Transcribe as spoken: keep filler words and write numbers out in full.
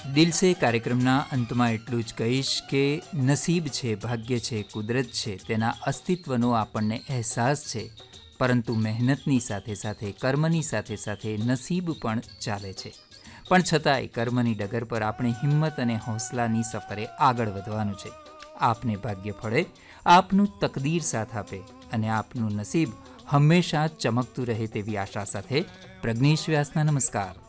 દિલસે કાર્યક્રમના અંતમાં એટલું જ કહીશ કે નસીબ છે, ભાગ્ય છે, કુદરત છે, તેના અસ્તિત્વનો આપણને અહેસાસ છે, પરંતુ મહેનતની સાથે સાથે કર્મની સાથે સાથે નસીબ પણ ચાલે છે. પણ છતાંય કર્મની ડગર પર આપણે હિંમત અને હૌસલાની સફરે આગળ વધવાનું છે. આપને ભાગ્ય ફળે, આપનું તકદીર સાથ આપે અને આપનું નસીબ હંમેશા ચમકતું રહે તેવી આશા સાથે પ્રજ્ઞેશ વ્યાસના નમસ્કાર.